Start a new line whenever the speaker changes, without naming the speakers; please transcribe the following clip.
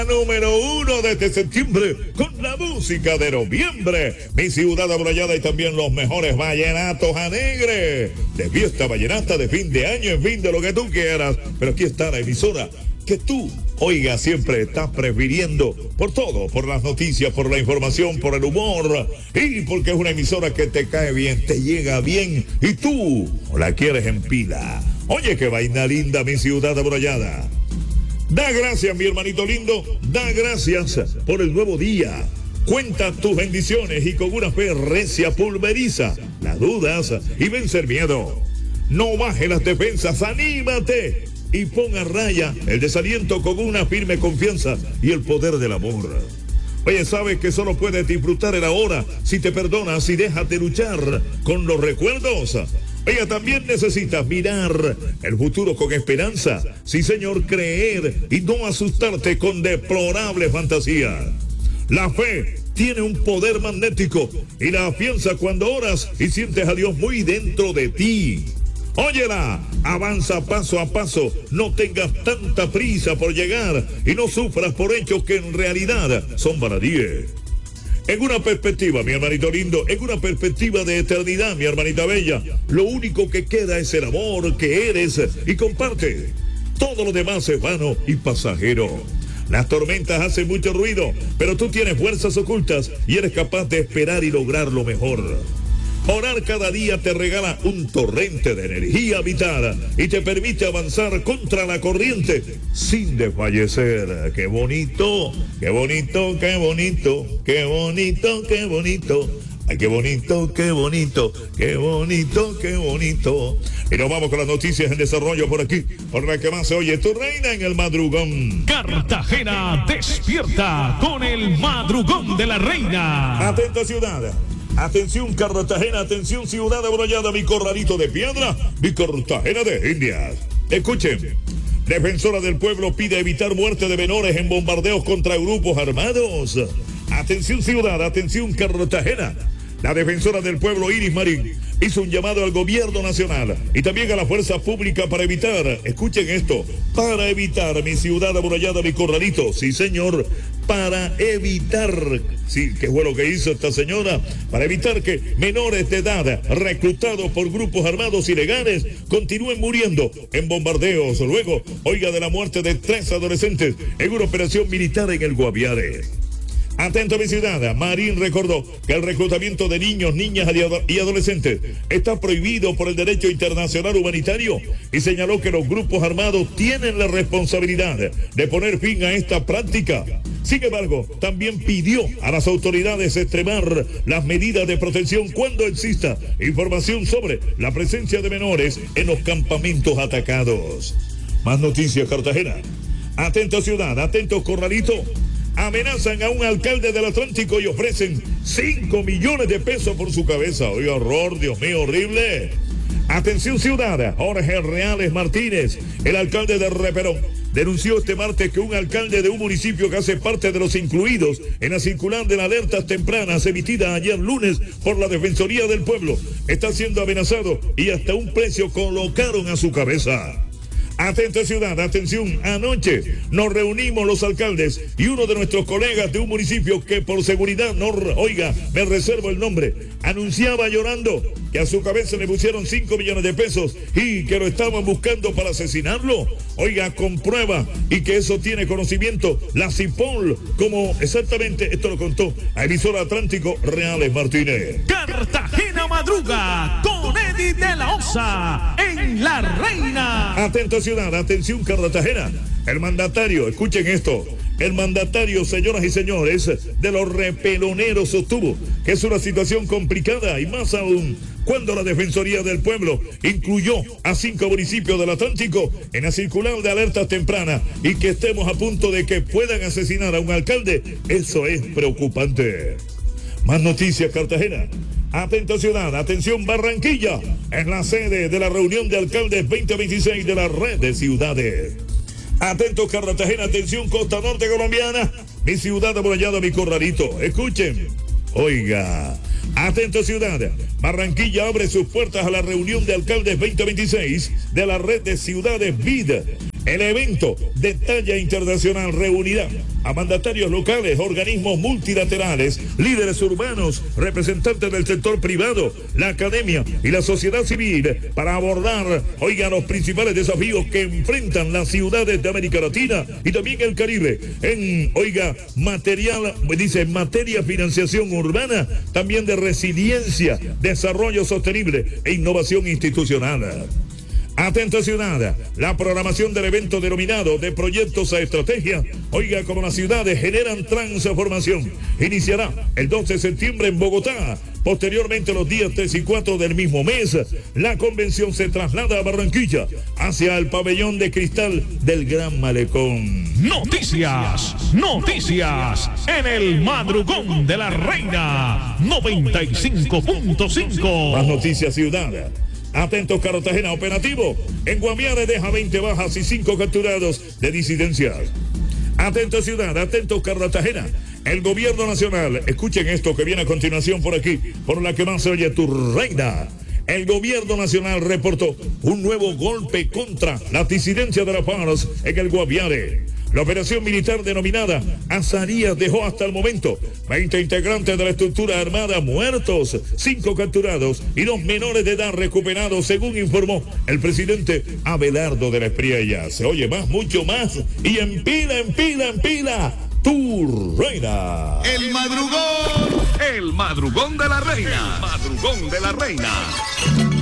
Número 1 desde septiembre con la música de noviembre. Mi ciudad amurallada y también los mejores vallenatos alegres. De fiesta vallenata, de fin de año, en fin, de lo que tú quieras. Pero aquí está la emisora que tú, oiga, siempre estás prefiriendo por todo, por las noticias, por la información, por el humor y porque es una emisora que te cae bien, te llega bien y tú la quieres en pila. Oye, qué vaina linda, mi ciudad amurallada. Da gracias, mi hermanito lindo, da gracias por el nuevo día. Cuenta tus bendiciones y con una fe recia pulveriza las dudas y vence el miedo. No baje las defensas, anímate y pon a raya el desaliento con una firme confianza y el poder del amor. Oye, sabes que solo puedes disfrutar el ahora si te perdonas y dejas de luchar con los recuerdos. Oiga, también necesitas mirar el futuro con esperanza. Sí, señor, creer y no asustarte con deplorables fantasías. La fe tiene un poder magnético y la afianza cuando oras y sientes a Dios muy dentro de ti. Óyela, avanza paso a paso, no tengas tanta prisa por llegar y no sufras por hechos que en realidad son baladíes. En una perspectiva, mi hermanito lindo, en una perspectiva de eternidad, mi hermanita bella, lo único que queda es el amor que eres y comparte. Todo lo demás es vano y pasajero. Las tormentas hacen mucho ruido, pero tú tienes fuerzas ocultas y eres capaz de esperar y lograr lo mejor. Orar cada día te regala un torrente de energía vital y te permite avanzar contra la corriente sin desfallecer. ¡Qué bonito! ¡Qué bonito! ¡Qué bonito! ¡Qué bonito! ¡Qué bonito! ¡Ay, qué bonito! ¡Qué bonito! ¡Qué bonito! ¡Qué bonito! Y nos vamos con las noticias en desarrollo por aquí, por la que más se oye tu reina en el madrugón.
Cartagena despierta con el madrugón de la reina.
Atenta ciudad. Atención Cartagena, atención ciudad amurallada, mi corralito de piedra, mi Cartagena de Indias. Escuchen, defensora del pueblo pide evitar muerte de menores en bombardeos contra grupos armados. Atención ciudad, atención Cartagena. La defensora del pueblo Iris Marín hizo un llamado al gobierno nacional y también a la fuerza pública para evitar, escuchen esto, para evitar, mi ciudad amurallada, mi corralito, sí señor, para evitar, sí, que fue lo que hizo esta señora, para evitar que menores de edad reclutados por grupos armados ilegales continúen muriendo en bombardeos. Luego, oiga, de la muerte de 3 adolescentes en una operación militar en el Guaviare. Atento a mi ciudad, Marín recordó que el reclutamiento de niños, niñas y adolescentes está prohibido por el derecho internacional humanitario y señaló que los grupos armados tienen la responsabilidad de poner fin a esta práctica. Sin embargo, también pidió a las autoridades extremar las medidas de protección cuando exista información sobre la presencia de menores en los campamentos atacados. Más noticias, Cartagena. Atento ciudad, atento corralito. Amenazan a un alcalde del Atlántico y ofrecen 5 millones de pesos por su cabeza. Oiga, horror, Dios mío, horrible. Atención ciudad, Jorge Reales Martínez, el alcalde de Reperón, denunció este martes que un alcalde de un municipio que hace parte de los incluidos en la circular de las alertas tempranas emitida ayer lunes por la Defensoría del Pueblo está siendo amenazado y hasta un precio colocaron a su cabeza. Atenta ciudad, atención, anoche nos reunimos los alcaldes y uno de nuestros colegas de un municipio que por seguridad no, oiga, me reservo el nombre, anunciaba llorando que a su cabeza le pusieron 5 millones de pesos y que lo estaban buscando para asesinarlo. Oiga, comprueba y que eso tiene conocimiento la CIPOL, como exactamente esto lo contó a emisora Atlántico Reales Martínez.
Cartagena madruga con Eddie de la Osa en La Reina.
Atenta ciudad, atención Cartagena. El mandatario, escuchen esto, el mandatario, señoras y señores, de los repeloneros sostuvo que es una situación complicada y más aún cuando la Defensoría del Pueblo incluyó a 5 municipios del Atlántico en la circular de alertas tempranas y que estemos a punto de que puedan asesinar a un alcalde, eso es preocupante. Más noticias, Cartagena. Atento ciudad, atención Barranquilla, en la sede de la reunión de alcaldes 2026 de la red de ciudades. Atento Cartagena, atención Costa Norte colombiana, mi ciudad amurallada, mi corralito. Escuchen, oiga, atento ciudad, Barranquilla abre sus puertas a la reunión de alcaldes 2026 de la red de ciudades BID. El evento de talla internacional reunirá a mandatarios locales, organismos multilaterales, líderes urbanos, representantes del sector privado, la academia y la sociedad civil para abordar, los principales desafíos que enfrentan las ciudades de América Latina y también el Caribe. En, materia financiación urbana, también de resiliencia, desarrollo sostenible e innovación institucional. Atenta ciudad, la programación del evento denominado de proyectos a estrategia, como las ciudades generan transformación, iniciará el 12 de septiembre en Bogotá. Posteriormente, los días 3 y 4 del mismo mes, la convención se traslada a Barranquilla, hacia el pabellón de cristal del Gran Malecón.
Noticias en el madrugón de la Reina 95.5.
Más noticias ciudad. Atentos Cartagena, operativo. En Guaviare deja 20 bajas y 5 capturados de disidencias. Atentos ciudad, atentos Cartagena. El gobierno nacional, escuchen esto que viene a continuación por aquí, por la que más se oye tu reina. El gobierno nacional reportó un nuevo golpe contra la disidencia de la FARC en el Guaviare. La operación militar denominada Azarías dejó hasta el momento 20 integrantes de la estructura armada muertos, 5 capturados y 2 menores de edad recuperados, según informó el presidente Abelardo de la Espriella. Se oye más, mucho más, y en pila, tu reina.
El madrugón de la Reina.